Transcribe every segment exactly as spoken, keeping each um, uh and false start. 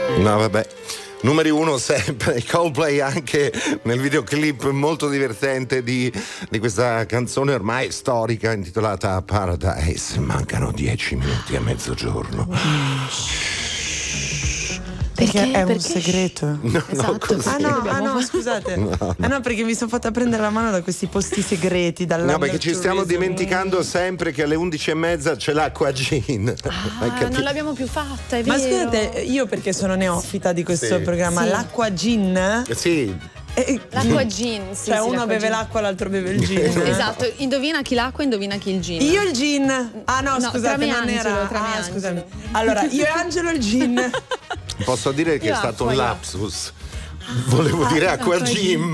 No, vabbè. Numeri uno sempre, Coldplay anche nel videoclip molto divertente di, di questa canzone ormai storica intitolata Paradise. Mancano dieci minuti a mezzogiorno. Perché, perché è perché? un segreto. No, Esatto. no, Ah no, ah no, scusate. No, no. Ah no, perché mi sono fatta prendere la mano da questi posti segreti. No, perché ci stiamo dimenticando sempre che alle undici e mezza c'è l'acqua gin. Ah, non l'abbiamo più fatta, è Ma vero. scusate, io perché sono neofita di questo Sì. programma, Sì. l'acqua gin? Sì, Eh, L'acqua gin, sì, cioè sì, uno l'acqua beve gin. l'acqua, l'altro beve il gin. Esatto, indovina chi l'acqua, indovina chi il gin. Io il gin. Ah no, No, scusate, tra me e non Angelo, era. tra me e Ah, Angelo. scusami. Allora, io e Angelo il gin. posso dire che Io è stato acqua, un io. lapsus. Volevo dire acqua acqua gym.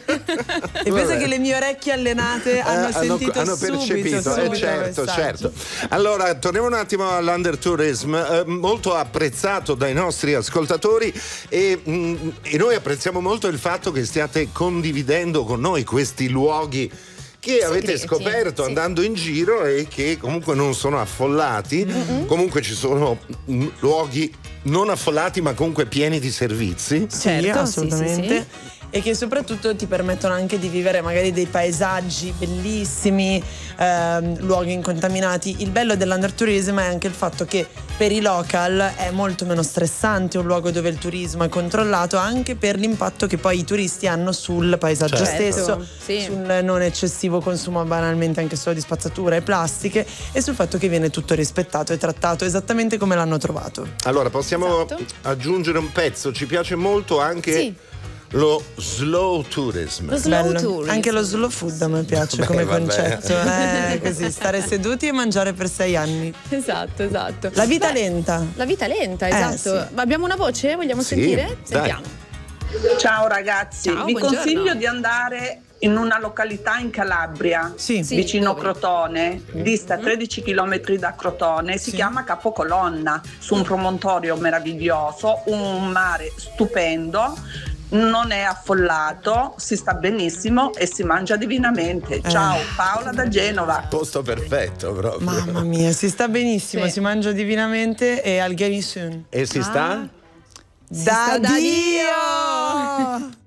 E pensa che le mie orecchie allenate hanno Eh, sentito hanno subito, percepito, subito eh, il certo, messaggio. certo. Allora, torniamo un attimo all'Undertourism, eh, molto apprezzato dai nostri ascoltatori e, mh, e noi apprezziamo molto il fatto che stiate condividendo con noi questi luoghi che avete Segreti, scoperto sì. andando in giro e che comunque non sono affollati. Mm-hmm. Comunque ci sono mh, luoghi non affollati ma comunque pieni di servizi. Sì, Certo, assolutamente. sì, sì, E che soprattutto ti permettono anche di vivere magari dei paesaggi bellissimi, ehm, luoghi incontaminati. Il bello dell'undertourism è anche il fatto che per i local è molto meno stressante un luogo dove il turismo è controllato, anche per l'impatto che poi i turisti hanno sul paesaggio Certo. stesso, Sì. sul non eccessivo consumo banalmente anche solo di spazzatura e plastiche e sul fatto che viene tutto rispettato e trattato esattamente come l'hanno trovato. Allora, possiamo Esatto. aggiungere un pezzo, ci piace molto anche Sì. lo slow tourism. Lo slow Bello. tourism. Anche lo slow food a me piace Beh, come vabbè. concetto, eh, così stare seduti e mangiare per sei anni. Esatto, esatto. La vita Beh, lenta. La vita lenta, Eh, esatto. sì. Ma abbiamo una voce? Vogliamo Sì, sentire? dai. Sentiamo. Ciao ragazzi, Ciao, vi buongiorno. consiglio di andare in una località in Calabria, Sì. Sì. vicino dove? Crotone, dista tredici chilometri da Crotone, si Sì. chiama Capocolonna, su un promontorio meraviglioso, un mare stupendo, non è affollato, si sta benissimo e si mangia divinamente. Ciao, Paola da Genova. Posto perfetto proprio. Mamma mia, si sta benissimo, Sì. si mangia divinamente e al get you soon. E si sta? Da sta da Dio!